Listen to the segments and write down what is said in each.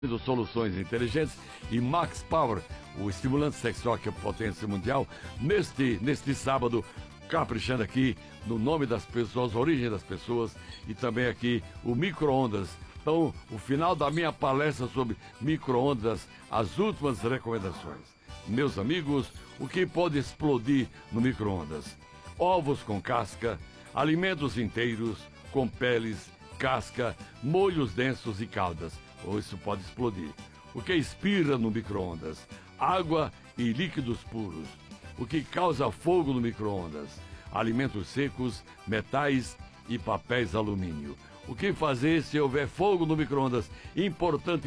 Soluções inteligentes e Max Power, o estimulante sexual que é potência mundial, neste sábado, caprichando aqui no nome das pessoas, origem das pessoas e também aqui o micro-ondas. Então, o final da minha palestra sobre micro-ondas, as últimas recomendações. Meus amigos, o que pode explodir no micro-ondas? Ovos com casca, alimentos inteiros, com peles, casca, molhos densos e caldas. Ou isso pode explodir. O que expira no micro-ondas? Água e líquidos puros. O que causa fogo no micro-ondas? Alimentos secos, metais e papéis alumínio. O que fazer se houver fogo no micro-ondas? Importante.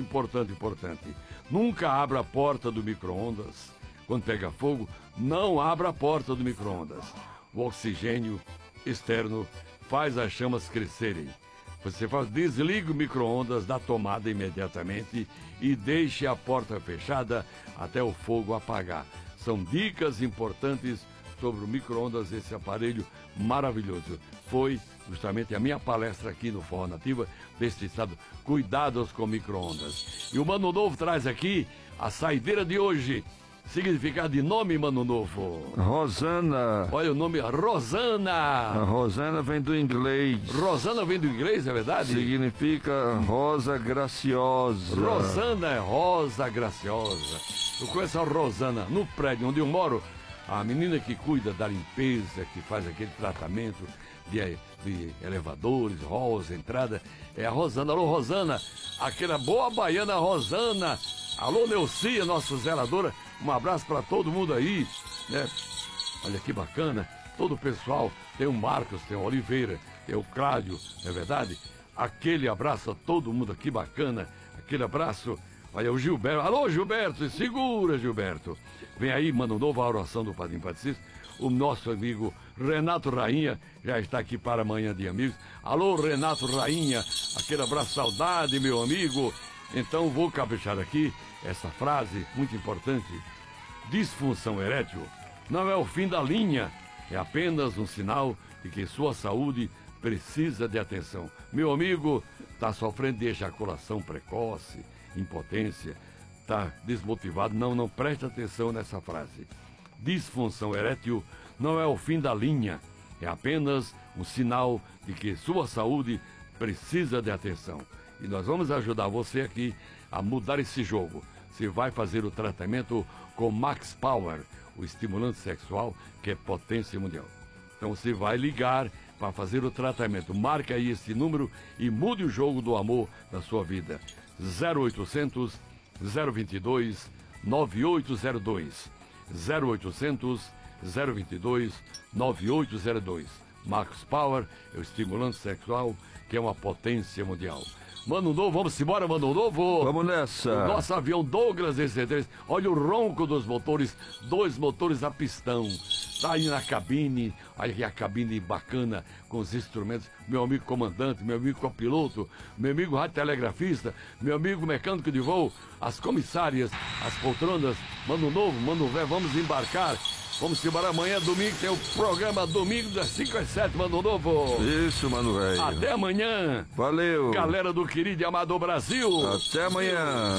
Nunca abra a porta do micro-ondas. Quando pega fogo, não abra a porta do micro-ondas. O oxigênio externo faz as chamas crescerem. Você desliga o micro-ondas da tomada imediatamente e deixe a porta fechada até o fogo apagar. São dicas importantes sobre o micro-ondas, esse aparelho maravilhoso. Foi justamente a minha palestra aqui no Forró Nativa deste estado. Cuidados com micro-ondas. E o Mano Novo traz aqui a saideira de hoje. Significado de nome, Mano Novo? Rosana. Olha o nome, Rosana. A Rosana vem do inglês. Rosana vem do inglês, é verdade? Significa rosa graciosa. Rosana é rosa graciosa. Eu conheço a Rosana no prédio onde eu moro. A menina que cuida da limpeza, que faz aquele tratamento de elevadores, halls, entrada, é a Rosana. Alô, Rosana, aquela boa baiana Rosana. Alô, Neucia, nossa zeladora. Um abraço para todo mundo aí, né? Olha que bacana. Todo o pessoal, tem o Marcos, tem o Oliveira, tem o Cláudio, não é verdade? Aquele abraço a todo mundo aqui, bacana. Aquele abraço. Olha o Gilberto. Alô, Gilberto, segura, Gilberto. Vem aí, Mano Novo, a oração do Padrinho Patricis. O nosso amigo Renato Rainha já está aqui para amanhã de amigos. Alô, Renato Rainha, aquele abraço, saudade, meu amigo. Então vou caprichar aqui essa frase muito importante. Disfunção erétil não é o fim da linha, é apenas um sinal de que sua saúde precisa de atenção. Meu amigo está sofrendo de ejaculação precoce, impotência, está desmotivado. Não preste atenção nessa frase. Disfunção erétil não é o fim da linha, é apenas um sinal de que sua saúde precisa de atenção. E nós vamos ajudar você aqui a mudar esse jogo. Você vai fazer o tratamento com Max Power, o estimulante sexual que é potência mundial. Então você vai ligar para fazer o tratamento. Marca aí esse número e mude o jogo do amor da sua vida. 0800 022 9802. 0800 022 9802. Max Power é o estimulante sexual que é uma potência mundial. Mano Novo, vamos embora, Mano Novo? Vamos nessa. O nosso avião Douglas DC-3, olha o ronco dos motores, 2 motores a pistão. Tá aí na cabine, olha aqui a cabine bacana, com os instrumentos. Meu amigo comandante, meu amigo copiloto, meu amigo radiotelegrafista, meu amigo mecânico de voo, as comissárias, as poltronas. Mano Novo, Mano Velho, vamos embarcar. Vamos embora amanhã, domingo, tem o programa Domingo das 5 às 7, Mano Novo. Isso, Mano Velho. Até amanhã. Valeu. Galera do querido e amado Brasil. Até amanhã.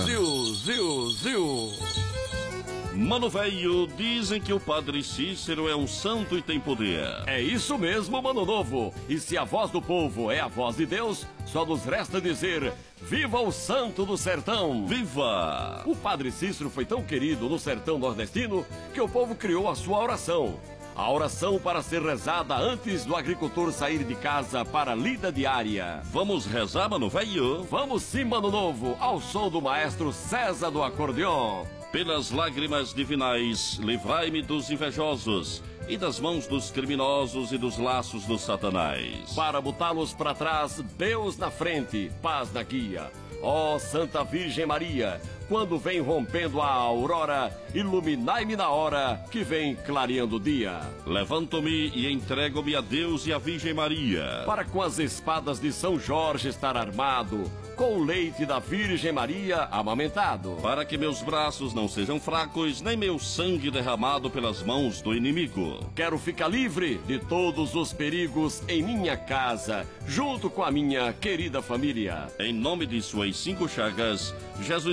Zil. Mano Velho, dizem que o Padre Cícero é um santo e tem poder. É isso mesmo, Mano Novo. E se a voz do povo é a voz de Deus, só nos resta dizer: viva o santo do sertão! Viva! O Padre Cícero foi tão querido no sertão nordestino que o povo criou a sua oração. A oração para ser rezada antes do agricultor sair de casa para a lida diária. Vamos rezar, Mano Velho? Vamos sim, Mano Novo, ao som do maestro César do acordeon. Pelas lágrimas divinais, livrai-me dos invejosos e das mãos dos criminosos e dos laços do Satanás. Para botá-los para trás, Deus na frente, paz na guia. Ó Santa Virgem Maria, quando vem rompendo a aurora, iluminai-me na hora que vem clareando o dia. Levanto-me e entrego-me a Deus e à Virgem Maria. Para com as espadas de São Jorge estar armado, com o leite da Virgem Maria amamentado. Para que meus braços não sejam fracos, nem meu sangue derramado pelas mãos do inimigo. Quero ficar livre de todos os perigos em minha casa, junto com a minha querida família. Em nome de suas 5 chagas, Jesus